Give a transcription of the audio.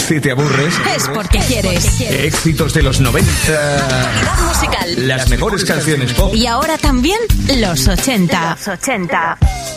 Si te aburres, es porque quieres. Éxitos de los 90. Actualidad musical. Las mejores canciones pop. Y ahora también los 80.